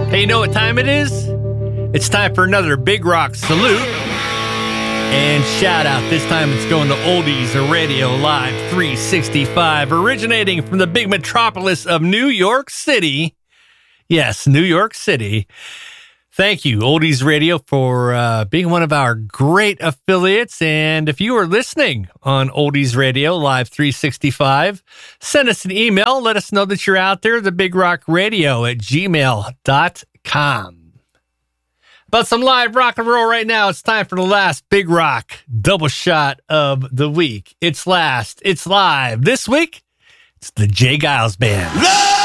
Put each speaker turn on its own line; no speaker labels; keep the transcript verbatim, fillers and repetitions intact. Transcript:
Hey, you know what time it is? It's time for another Big Rock salute and shout out. This time it's going to Oldies Radio Live three sixty-five, originating from the big metropolis of New York City. Yes, New York City. Thank you, Oldies Radio, for uh, being one of our great affiliates. And if you are listening on Oldies Radio Live three sixty-five, send us an email. Let us know that you're out there, the Big Rock Radio at gmail dot com. About some live rock and roll right now. It's time for the last Big Rock double shot of the week. It's last. It's live. This week, it's the J. Geils Band.